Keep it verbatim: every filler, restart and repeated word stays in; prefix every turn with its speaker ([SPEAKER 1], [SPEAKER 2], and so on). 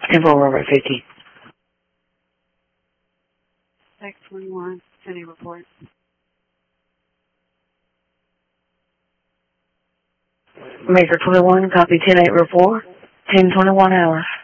[SPEAKER 1] Info Robert fifty.
[SPEAKER 2] X twenty-one, send a report.
[SPEAKER 1] Maker twenty-one, copy ten eight report. ten twenty-one hour.